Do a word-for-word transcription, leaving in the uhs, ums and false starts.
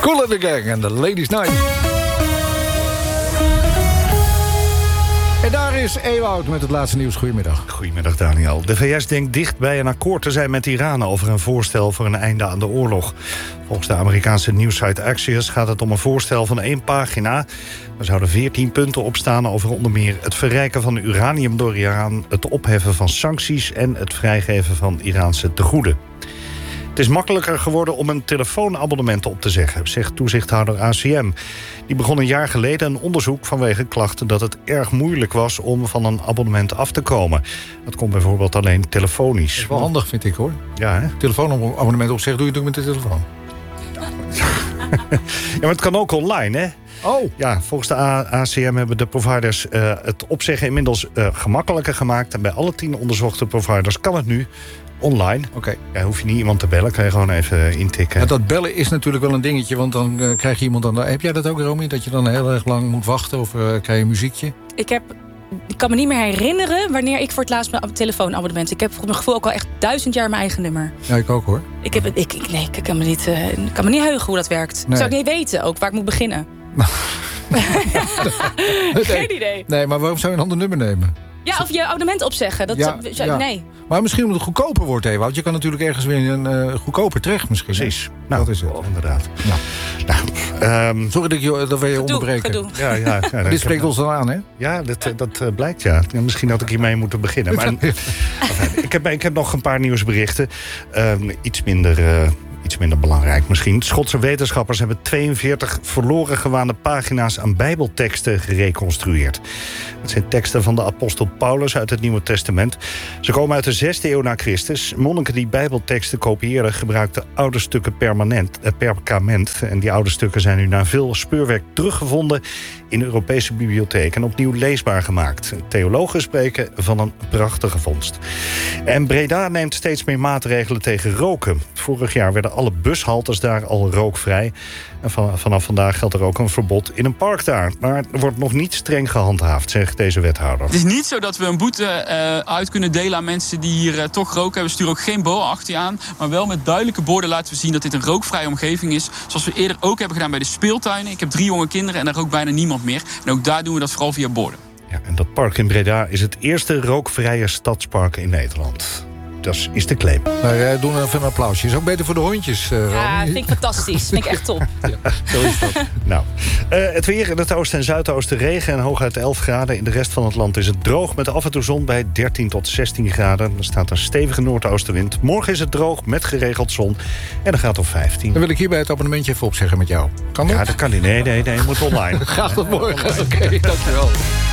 Kool and the Gang en de Ladies Night. En daar is Ewout met het laatste nieuws. Goedemiddag. Goedemiddag, Daniel. De V S denkt dicht bij een akkoord te zijn met Iran over een voorstel voor een einde aan de oorlog. Volgens de Amerikaanse nieuwssite Axios gaat het om een voorstel van één pagina. Er zouden veertien punten op staan over onder meer het verrijken van uranium door Iran, het opheffen van sancties en het vrijgeven van Iraanse tegoeden. Het is makkelijker geworden om een telefoonabonnement op te zeggen, zegt toezichthouder A C M. Die begon een jaar geleden een onderzoek vanwege klachten dat het erg moeilijk was om van een abonnement af te komen. Dat kon bijvoorbeeld alleen telefonisch. Dat is wel handig, vind ik, hoor. Ja, hè? Telefoonabonnement opzeggen doe je natuurlijk met de telefoon. Ja, maar het kan ook online, hè? Oh. Ja, volgens de A C M hebben de providers uh, het opzeggen inmiddels uh, gemakkelijker gemaakt. En bij alle tien onderzochte providers kan het nu online. Oké. Okay. Ja, hoef je niet iemand te bellen, kan je gewoon even intikken. Ja, dat bellen is natuurlijk wel een dingetje, want dan uh, krijg je iemand aan de... Heb jij dat ook, Romy? Dat je dan heel erg lang moet wachten of uh, krijg je een muziekje? Ik heb... Ik kan me niet meer herinneren wanneer ik voor het laatst mijn telefoonabonnement... Ik heb voor mijn gevoel ook al echt duizend jaar mijn eigen nummer. Ja, ik ook, hoor. Ik, heb, ik, ik, nee, ik kan me niet, uh, kan me niet heugen hoe dat werkt. Nee. Zou ik niet weten ook waar ik moet beginnen. Geen idee. Nee, maar waarom zou je een ander nummer nemen? Ja, of je abonnement opzeggen. Dat, ja, zou, ja. Nee. Maar misschien omdat het goedkoper wordt, hè, want je kan natuurlijk ergens weer een uh, goedkoper terecht misschien. Precies. Nou, dat is het. Inderdaad. Nou. Nou, um, Sorry dat, je, dat we je gedoe, onderbreken. Gedoe. Ja, ja, ja, dit spreekt ons dan aan, hè? Ja, dat, dat uh, blijkt, ja. Misschien had ik hiermee moeten beginnen. Maar, ik, heb, ik heb nog een paar nieuwsberichten. Um, iets minder... Uh, Iets minder belangrijk misschien. Schotse wetenschappers hebben tweeënveertig verloren gewaande pagina's aan bijbelteksten gereconstrueerd. Dat zijn teksten van de apostel Paulus uit het Nieuwe Testament. Ze komen uit de zesde eeuw na Christus. Monniken die bijbelteksten kopieerden gebruikten oude stukken permanent, eh, perkament. En die oude stukken zijn nu na veel speurwerk teruggevonden in Europese bibliotheken en opnieuw leesbaar gemaakt. Theologen spreken van een prachtige vondst. En Breda neemt steeds meer maatregelen tegen roken. Vorig jaar werden alle bushaltes daar al rookvrij. En vanaf vandaag geldt er ook een verbod in een park daar. Maar er wordt nog niet streng gehandhaafd, zegt deze wethouder. Het is niet zo dat we een boete uh, uit kunnen delen aan mensen die hier uh, toch roken hebben. We sturen ook geen boa achter je aan. Maar wel met duidelijke borden laten we zien dat dit een rookvrije omgeving is. Zoals we eerder ook hebben gedaan bij de speeltuinen. Ik heb drie jonge kinderen en daar rookt bijna niemand meer. En ook daar doen we dat vooral via borden. Ja, en dat park in Breda is het eerste rookvrije stadspark in Nederland. Dat is de claim. Maar uh, doen we even een applausje. Is ook beter voor de hondjes. Uh, ja, vind ik fantastisch. Vind ik echt top. Ja, zo is dat. Nou, uh, het weer in het oosten en zuidoosten regen en hooguit elf graden. In de rest van het land is het droog met af en toe zon bij dertien tot zestien graden. Er staat een stevige noordoostenwind. Morgen is het droog met geregeld zon en dan gaat het op vijftien. Dan wil ik hierbij het abonnementje even opzeggen met jou. Kan dat? Ja, dat kan niet. Nee, nee, nee. Je moet online. Graag tot morgen. Oké, okay, dankjewel.